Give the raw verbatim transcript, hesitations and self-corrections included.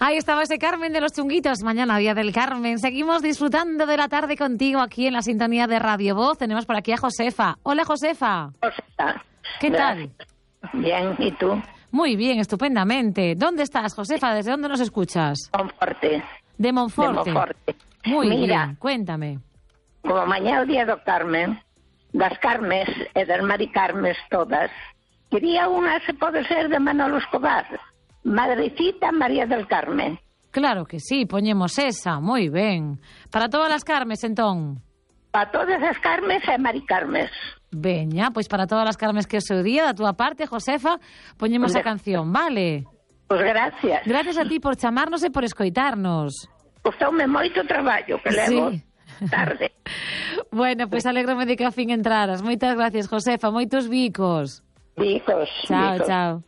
Ahí estaba ese Carmen de los Chunguitos. Mañana, Día del Carmen. Seguimos disfrutando de la tarde contigo aquí en la sintonía de Radio Voz. Tenemos por aquí a Josefa. Hola, Josefa. Josefa. ¿Qué tal? Bien, ¿y tú? Muy bien, estupendamente. ¿Dónde estás, Josefa? ¿Desde dónde nos escuchas? Monforte. De Monforte. De Monforte. Muy Mira, bien, cuéntame. Como mañana é o Día do Carmen, das Carmes e das Mari Carmes todas, quería unha se pode ser de Manolo Escobar, Madrecita María del Carmen. Claro que sí, poñemos esa, moi ben. Para todas as Carmes, entón. Para todas as Carmes e Mari Carmes. Veña, pois para todas as Carmes que é o seu día, da túa parte, Josefa, poñemos a canción, vale? Pois gracias. Gracias a ti por chamarnos e por escoitarnos. Custoume moito traballo, que levo Sí. tarde. Bueno, pois pues alégrome de que a fin entraras. Moitas gracias, Josefa, moitos bicos. Bicos. Chao, bicos. chao.